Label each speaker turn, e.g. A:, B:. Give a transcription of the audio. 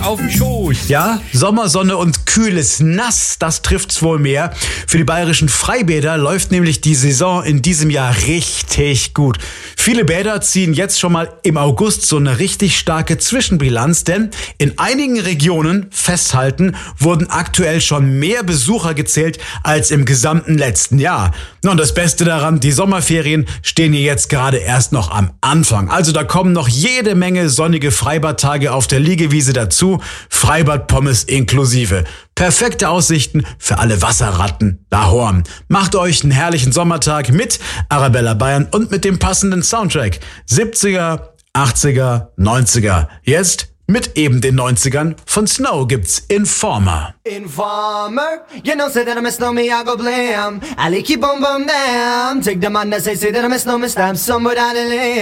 A: auf dem Schoß.
B: Ja, Sommersonne und kühles Nass, das trifft's wohl mehr. Für die bayerischen Freibäder läuft nämlich die Saison in diesem Jahr richtig gut. Viele Bäder ziehen jetzt schon mal im August so eine richtig starke Zwischenbilanz, denn in einigen Regionen, festhalten, wurden aktuell schon mehr Besucher gezählt als im gesamten letzten Jahr. Und das Beste daran, die Sommerferien stehen hier jetzt gerade erst noch am Anfang. Also da kommen noch jede Menge sonnige Freibadtage auf der Liegewiese dazu, Freibadpommes inklusive. Perfekte Aussichten für alle Wasserratten dahorn. Macht euch einen herrlichen Sommertag mit Arabella Bayern und mit dem passenden Soundtrack. 70er, 80er, 90er. Jetzt mit eben den 90ern von Snow gibt's Informer.
C: Informer, you know, say that I miss no me, I go blam. I like you boom boom damn. Take the man that say that I miss no me, stab somewhere down the lane.